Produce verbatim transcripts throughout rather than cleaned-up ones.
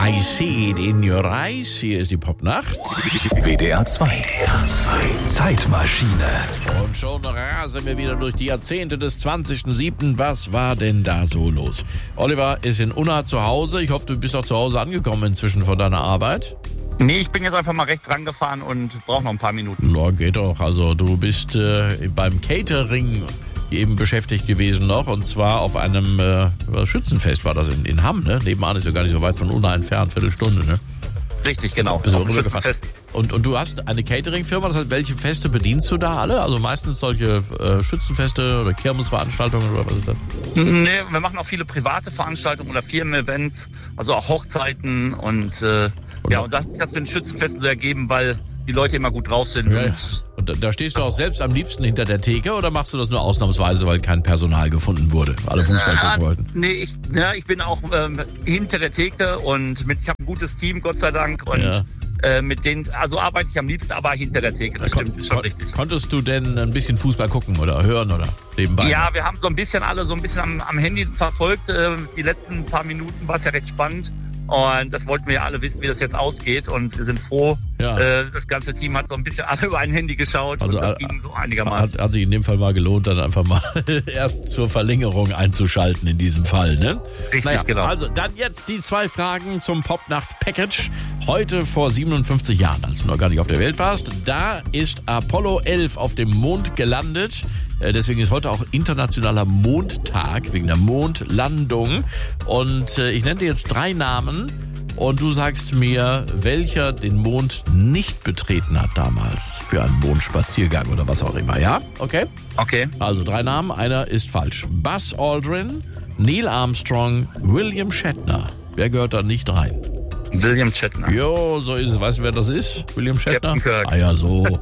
I see it in your eyes. Hier ist die Popnacht. W D R zwei. W D R zwei. Zeitmaschine. Und schon rasen wir wieder durch die Jahrzehnte des zwanzigsten siebten Was war denn da so los? Oliver ist in Unna zu Hause. Ich hoffe, du bist auch zu Hause angekommen inzwischen von deiner Arbeit. Nee, ich bin jetzt einfach mal rechts rangefahren und brauche noch ein paar Minuten. Ja, geht doch. Also du bist äh, beim Catering eben beschäftigt gewesen noch, und zwar auf einem äh, Schützenfest war das in, in Hamm, ne? Nebenan ist ja gar nicht so weit von Unna entfernt, Viertelstunde, ne? Richtig, genau. Bist du Auf dem Schützenfest. Und, und du hast eine Catering-Firma, das heißt, welche Feste bedienst du da alle? Also meistens solche äh, Schützenfeste oder Kirmesveranstaltungen oder was ist das? Nee, wir machen auch viele private Veranstaltungen oder Firmen-Events, also auch Hochzeiten und, äh, und ja, und das hat das für den Schützenfesten so ergeben, weil die Leute immer gut drauf sind. Ja, und und da, da stehst du auch selbst am liebsten hinter der Theke oder machst du das nur ausnahmsweise, weil kein Personal gefunden wurde? Alle Fußball gucken wollten. Nee, ich, ja, ich bin auch ähm, hinter der Theke und mit, ich habe ein gutes Team, Gott sei Dank. Und Ja. äh, mit denen, also arbeite ich am liebsten, aber hinter der Theke. Das Kon stimmt, ist schon kon richtig. konntest du denn ein bisschen Fußball gucken oder hören oder nebenbei? Ja, wir haben so ein bisschen alle so ein bisschen am, am Handy verfolgt. Äh, die letzten paar Minuten war es ja recht spannend. Und das wollten wir ja alle wissen, wie das jetzt ausgeht. Und wir sind froh. Ja. Äh, das ganze Team hat so ein bisschen alle über ein Handy geschaut. Also, und das äh, ging so einigermaßen. Hat, hat sich in dem Fall mal gelohnt, dann einfach mal erst zur Verlängerung einzuschalten in diesem Fall, ne? Richtig, naja, genau. Also dann jetzt die zwei Fragen zum Popnacht-Package. Heute vor siebenundfünfzig Jahren, als du noch gar nicht auf der Welt warst, da ist Apollo elf auf dem Mond gelandet. Äh, Deswegen ist heute auch internationaler Mondtag, wegen der Mondlandung. Und äh, ich nenne dir jetzt drei Namen und du sagst mir, welcher den Mond nicht betreten hat damals für einen Mondspaziergang oder was auch immer, ja? Okay? Okay. Also drei Namen, einer ist falsch. Buzz Aldrin, Neil Armstrong, William Shatner. Wer gehört da nicht rein? William Shatner. Jo, so ist es. Weißt du, wer das ist? William Shatner? Captain Kirk. Ah ja, so.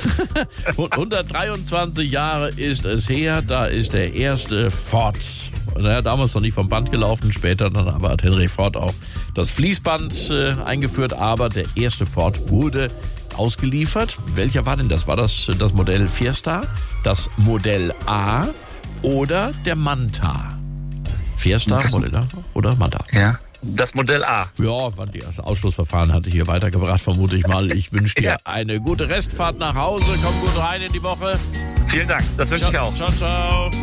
Und hundertdreiundzwanzig Jahre ist es her, da ist der erste Ford. Naja, damals noch nicht vom Band gelaufen, später dann aber hat Henry Ford auch das Fließband äh, eingeführt, aber der erste Ford wurde ausgeliefert. Welcher war denn das? War das das Modell Fiesta, das Modell A oder der Manta? Fiesta, Das- Modell A oder Manta? Ja. Das Modell A. Ja, das Ausschlussverfahren hatte ich hier weitergebracht, vermute ich mal. Ich wünsche dir Ja. eine gute Restfahrt nach Hause. Komm gut rein in die Woche. Vielen Dank. Das wünsche ich auch. Ciao, ciao.